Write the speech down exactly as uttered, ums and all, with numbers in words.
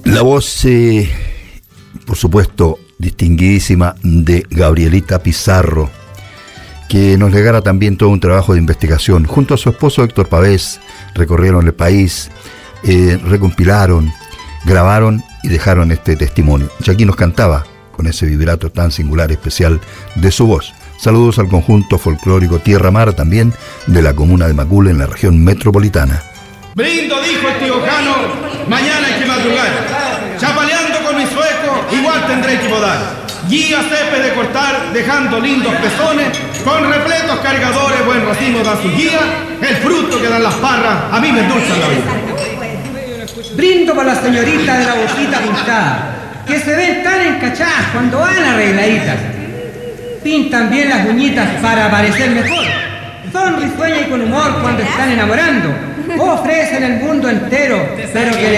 La voz, eh, por supuesto, distinguidísima de Gabrielita Pizarro, que nos legara también todo un trabajo de investigación. Junto a su esposo Héctor Pavés, recorrieron el país, eh, recompilaron, grabaron y dejaron este testimonio. Y aquí nos cantaba con ese vibrato tan singular, especial de su voz. Saludos al conjunto folclórico Tierra Mar, también de la comuna de Macul, en la región metropolitana. Brindo, dijo el tío Jano, mañana hay que madrugar. Chapaleando con mi sueco, igual tendré que bodar. Guía cepe de cortar, dejando lindos pezones, con repletos cargadores, buen racimo da su guía. El fruto que dan las parras, a mí me endulzan la vida. Brindo por la señorita de la boquita pintada, que se ven tan encachadas cuando van arregladitas. Pintan bien las uñitas para parecer mejor. Son risueñas y con humor cuando están enamorando. Ofrecen el mundo entero, pero que